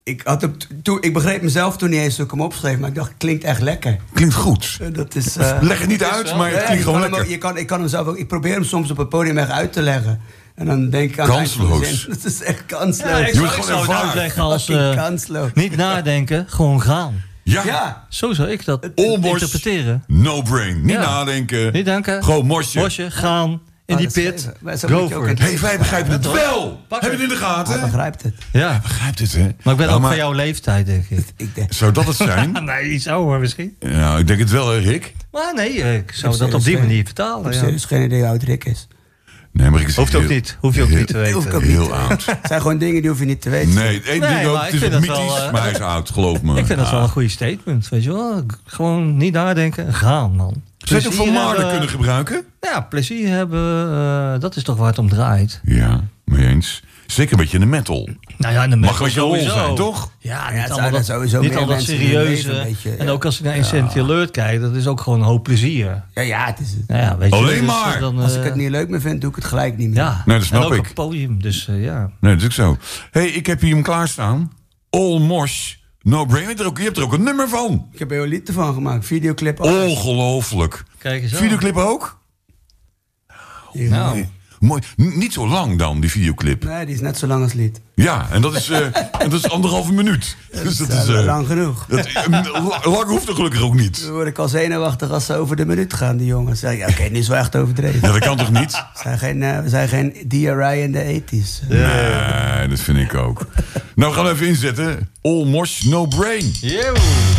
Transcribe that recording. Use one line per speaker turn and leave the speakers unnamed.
Ik begreep mezelf toen niet eens toen ik hem opschreef. Maar ik dacht, het klinkt echt lekker.
Klinkt goed.
Dat is,
leg het niet uit, maar het klinkt gewoon lekker.
Ik kan hem zelf ook... Ik probeer hem soms op het podium echt uit te leggen. En dan denk ik aan...
Kansloos.
Het is echt kansloos.
Ja, ik zou het uitleggen als... niet nadenken, gewoon gaan.
Ja.
Zo zou ik dat
Allmors,
interpreteren.
No brain. Niet nadenken.
Niet denken.
Gewoon mosje.
Gaan. In die pit. Go for it.
Hey, wij begrijpen het wel. Heb je het in de gaten?
Hij begrijpt het.
Ja.
Hij begrijpt het, hè?
Maar ik ben ook van jouw leeftijd, denk ik.
Zou dat het zijn?
Nee, iets ouder misschien.
Ja, ik denk het wel, hè, Rick?
Maar nee, ik zou dat op die manier vertalen.
Ik heb serieus geen idee hoe oud Rick is.
Nee, maar ik zeg
hoeft ook niet. Hoef je ook niet te weten.
Heel oud.
Het zijn gewoon dingen die hoef je niet te weten.
Nee, één ding ook. Het is mythisch, maar hij is oud, geloof me.
Ik vind dat wel een goede statement, weet je wel. Gewoon niet nadenken, gaan, man.
Zou je het ook van Marder kunnen gebruiken?
Ja, plezier hebben, dat is toch waar het om draait.
Ja, mee eens. Zeker een beetje in de metal.
Nou ja, in de metal
mag een beetje lol zijn, toch?
Ja,
niet allemaal dat
serieuze. En ook als je naar Insanity Alert kijkt, dat is ook gewoon een hoop plezier.
Ja, het is het.
Nou ja, weet je,
alleen
dus
maar.
Dan,
als ik het niet leuk meer vind, doe ik het gelijk niet meer.
Ja,
nee, dat snap
en ook
ik.
op het podium, dus ja.
Nee, dat is ook zo. Hey, ik heb hier hem klaarstaan. Allmors, No Brain. Je hebt er ook een nummer van.
Ik heb er een lied ervan gemaakt, videoclip ook.
Ongelooflijk.
Kijk eens aan.
Videoclip ook?
Nou.
Mooi. Niet zo lang dan, die videoclip.
Nee, die is net zo lang als lied.
Ja, en dat is, en dat is 1,5 minuut. Dus dat is
lang genoeg.
Lang hoeft er gelukkig ook niet.
Dan word ik al zenuwachtig als ze over de minuut gaan, die jongens. Zeg ik, oké, dit is wel echt overdreven.
Ja, dat kan toch niet?
We zijn geen DRI in de 80's.
Nee, dat vind ik ook. Nou, we gaan even inzetten. Allmors, No Brain.
Yo.